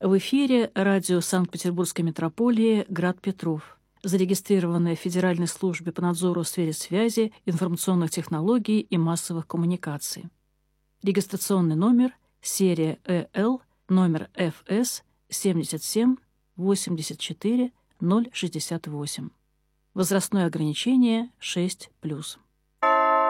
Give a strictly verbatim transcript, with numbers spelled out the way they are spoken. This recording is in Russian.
В эфире радио Санкт-Петербургской метрополии «Град Петров», зарегистрированное в Федеральной службе по надзору в сфере связи, информационных технологий и массовых коммуникаций. Регистрационный номер серия Э Л, номер Ф С семьдесят семь восемьдесят четыре ноль шестьдесят восемь. Возрастное ограничение шесть плюс.